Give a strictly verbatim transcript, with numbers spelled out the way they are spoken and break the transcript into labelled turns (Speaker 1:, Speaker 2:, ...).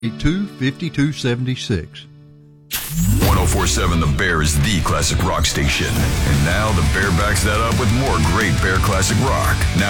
Speaker 1: two fifty-two seventy-six.
Speaker 2: one oh four point seven The Bear is the classic rock station. And now The Bear backs that up with more great Bear classic rock. Now